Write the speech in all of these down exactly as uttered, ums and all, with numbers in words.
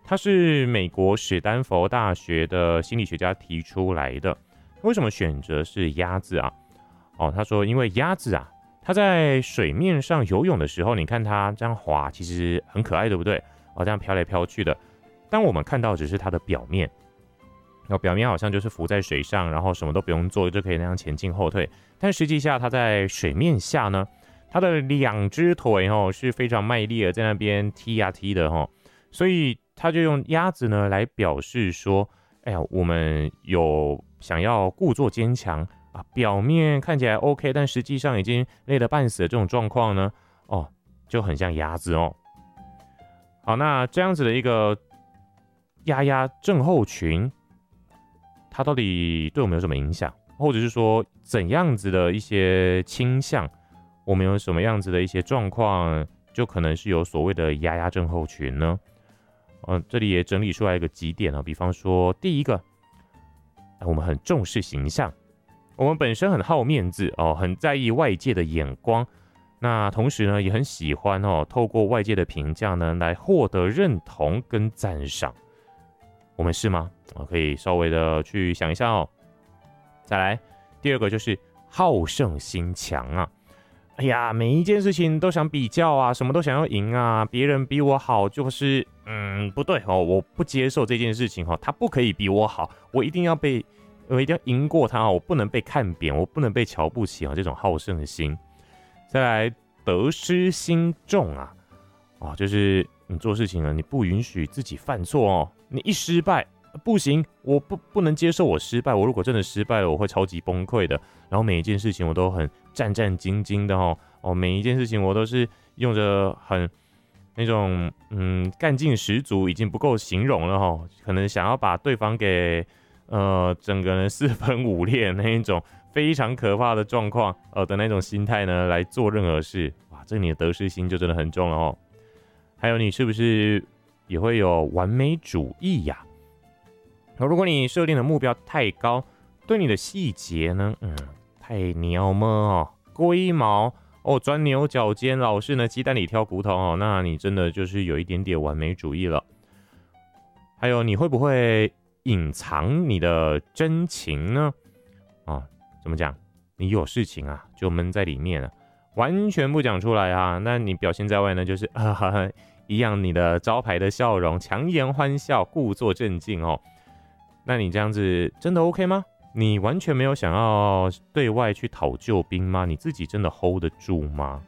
它是美国史丹佛大学的心理学家提出来的。为什么选择是鸭子啊？哦，他说因为鸭子啊，它在水面上游泳的时候，你看它这样滑，其实很可爱，对不对？哦，这样飘来飘去的。当我们看到只是它的表面，然后表面好像就是浮在水上，然后什么都不用做就可以那样前进后退。但实际下，它在水面下呢，它的两只腿哦是非常卖力的，在那边踢呀踢的哦，所以他就用鸭子呢来表示说，哎呀，我们有想要故作坚强啊，表面看起来 OK， 但实际上已经累得半死的这种状况呢，哦，就很像鸭子哦。好，那这样子的一个鸭鸭症候群，它到底对我们有什么影响，或者是说怎样子的一些倾向，我们有什么样子的一些状况，就可能是有所谓的鸭鸭症候群呢？嗯、呃，这里也整理出来一个几点啊，比方说第一个，我们很重视形象，我们本身很好面子哦，很在意外界的眼光。那同时呢，也很喜欢哦，透过外界的评价呢，来获得认同跟赞赏。我们是吗？我可以稍微的去想一下哦。再来，第二个就是好胜心强啊。哎呀，每一件事情都想比较啊，什么都想要赢啊，别人比我好就是嗯不对哦，我不接受这件事情哦，他不可以比我好，我一定要被我一定要赢过他哦，我不能被看扁，我不能被瞧不起啊，这种好胜心。再来，得失心重啊，哦，就是你做事情呢，你不允许自己犯错哦，你一失败不行，我不不能接受我失败，我如果真的失败了，我会超级崩溃的。然后每一件事情我都很战战兢兢的哦，哦，每一件事情我都是用着很那种嗯干劲十足，已经不够形容了哦，可能想要把对方给呃整个人四分五裂那一种。非常可怕的状况，呃的那种心态呢，来做任何事，哇，这你的得失心就真的很重了哦。还有，你是不是也会有完美主义呀、啊？如果你设定的目标太高，对你的细节呢，嗯，太鸟么哦，龟毛哦，钻牛角尖，老是呢鸡蛋里挑骨头哦，那你真的就是有一点点完美主义了。还有，你会不会隐藏你的真情呢？啊？怎么讲？你有事情啊，就闷在里面了，完全不讲出来啊。那你表现在外呢，就是啊哈哈，一样你的招牌的笑容，强颜欢笑，故作镇静哦。那你这样子真的 OK 吗？你完全没有想要对外去讨救兵吗？你自己真的 hold 得住吗？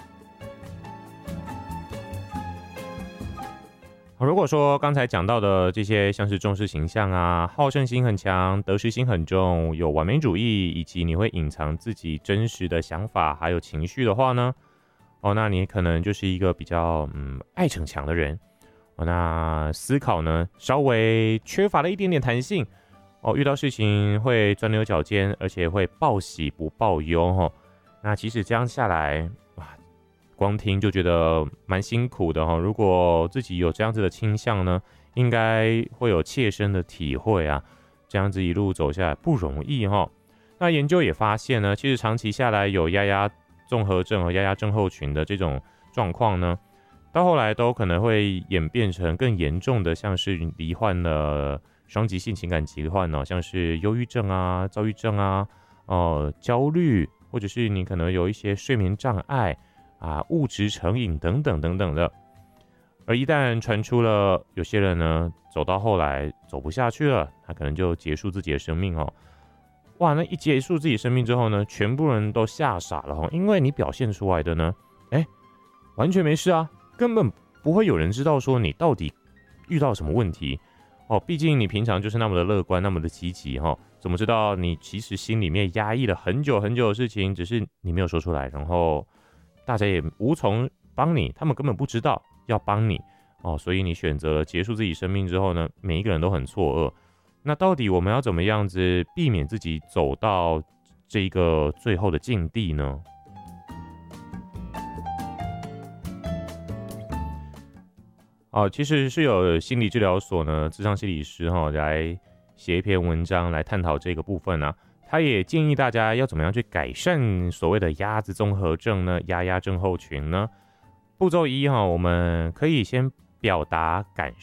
如果说刚才讲到的这些，像是重视形象啊、好胜心很强、得失心很重、有完美主义，以及你会隐藏自己真实的想法还有情绪的话呢，哦，那你可能就是一个比较嗯爱逞强的人，哦，那思考呢稍微缺乏了一点点弹性，哦，遇到事情会钻牛角尖，而且会报喜不报忧哦。那其实这样下来，哇，光听就觉得蛮辛苦的哈。如果自己有这样子的倾向呢，应该会有切身的体会啊。这样子一路走下来不容易哈。那研究也发现呢，其实长期下来有鸭鸭综合症和鸭鸭症候群的这种状况呢，到后来都可能会演变成更严重的，像是罹患了双极性情感疾患哦，像是忧郁症啊、躁郁症啊、呃焦虑，或者是你可能有一些睡眠障碍。啊，物质成瘾等等等等的，而一旦传出了有些人呢走到后来走不下去了，他可能就结束自己的生命哦。哇，那一结束自己生命之后呢，全部人都吓傻了哦，因为你表现出来的呢，哎，完全没事啊，根本不会有人知道说你到底遇到什么问题哦。毕竟你平常就是那么的乐观，那么的积极哈、哦，怎么知道你其实心里面压抑了很久很久的事情，只是你没有说出来，然后。大家也无从帮你，他们根本不知道要帮你哦，所以你选择了结束自己生命之后呢，每一个人都很错愕。那到底我们要怎么样子避免自己走到这个最后的境地呢？哦，其实是有心理治疗所呢，諮商心理師哈、哦、來寫一篇文章來探討這個部分啊。他也建議大家要怎麼樣去改善所謂的鴨子綜合症呢？鴨鴨症候群呢？步驟一哈，我們可以先表達感